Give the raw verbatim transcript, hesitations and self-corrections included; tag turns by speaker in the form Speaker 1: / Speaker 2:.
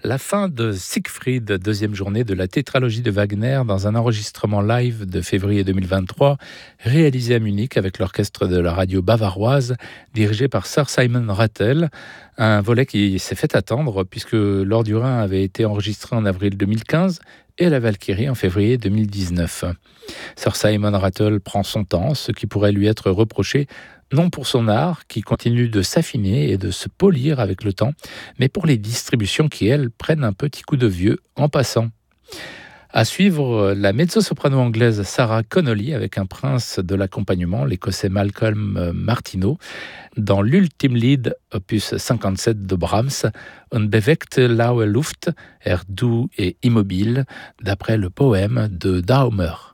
Speaker 1: La fin de Siegfried, deuxième journée de la tétralogie de Wagner, dans un enregistrement live de février deux mille vingt-trois, réalisé à Munich avec l'orchestre de la radio bavaroise, dirigé par Sir Simon Rattle. Un volet qui s'est fait attendre, puisque Lord du Rhin avait été enregistré en avril deux mille quinze et La Valkyrie en février deux mille dix-neuf. Sir Simon Rattle prend son temps, ce qui pourrait lui être reproché non pour son art, qui continue de s'affiner et de se polir avec le temps, mais pour les distributions qui, elles, prennent un petit coup de vieux en passant. À suivre, la mezzo-soprano anglaise Sarah Connolly avec un prince de l'accompagnement, l'Écossais Malcolm Martineau, dans l'ultime lead, opus cinquante-sept de Brahms, Unbewegte laue Luft, air doux et immobile, d'après le poème de Daumer.